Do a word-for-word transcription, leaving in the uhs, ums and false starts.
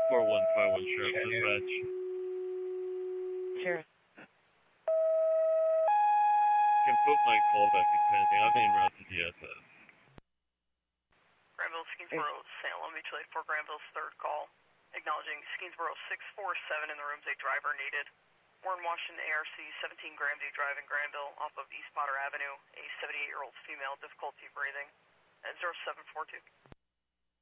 four one five one Sheriff Dispatch. Sheriff. Can put my callback at pending. I'm en route to D S S. Granville, Skeensboro, Salem, mutually for Granville's third call. Acknowledging Skeensboro six four seven in the rooms, a driver needed. Warren Washington, A R C, seventeen Grandview Drive in Granville, off of East Potter Avenue. A seventy-eight-year-old female, difficulty breathing. At zero seven four two.